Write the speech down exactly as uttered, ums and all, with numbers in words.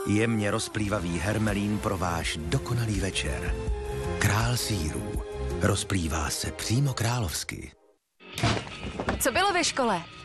Jemně rozplývavý hermelín pro váš dokonalý večer. Král sýrů. Rozplývá se přímo královsky. Co bylo ve škole?